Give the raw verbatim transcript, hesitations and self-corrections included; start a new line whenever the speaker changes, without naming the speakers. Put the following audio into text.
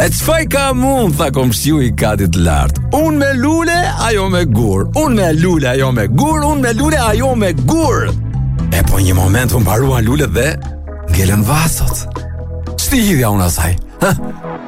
E çfaj ka mund, tha komshiu i katit lart. Unë me lule, ajo me gur. Unë me lule, ajo me gur. Unë me lule, ajo me gur. E po një moment unë mbaruan lulet dhe ngelen vasot. Ç'ti hidhja unë asaj? Ha?